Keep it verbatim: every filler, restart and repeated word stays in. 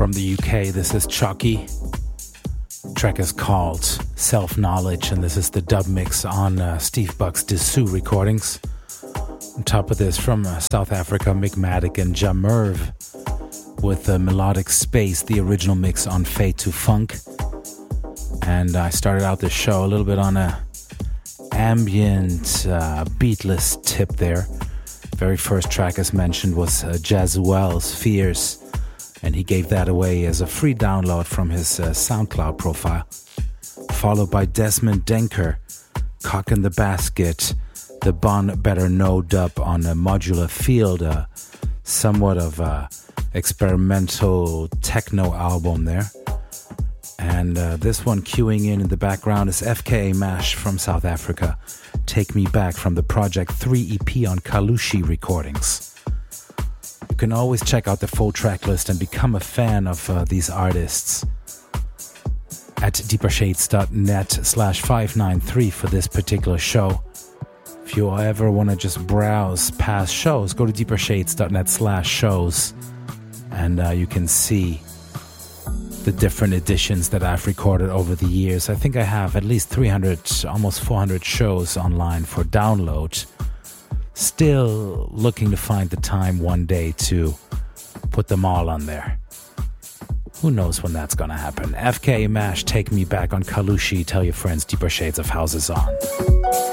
from the U K. This is Chucky. The track is called Self-Knowledge, and this is the dub mix on uh, Steve Buck's Dessous recordings. On top of this, from uh, South Africa, Micmatic and Jamerv with uh, Melodic Space, the original mix on Fade to Funk. And I started out this show a little bit on a ambient, uh, beatless tip there. Very first track, as mentioned, was uh, Jazuel's Fears, and he gave that away as a free download from his uh, SoundCloud profile. Followed by Desmond Denker, Cock in the Basket, the Bon Better Know dub on a Modular Field, uh, somewhat of a experimental techno album there. And uh, this one queuing in in the background is F K A Mash from South Africa, Take Me Back from the Project three E P on Kalushi Recordings. You can always check out the full track list and become a fan of uh, these artists at deepershades.net slash 593 for this particular show. If you ever want to just browse past shows, go to deepershades.net slash shows and uh, you can see the different editions that I've recorded over the years. I think I have at least three hundred, almost four hundred shows online for download. Still looking to find the time one day to put them all on there. Who knows when that's gonna happen. F K A Mash, Take Me Back on Kalushi. Tell your friends Deeper Shades of House is on.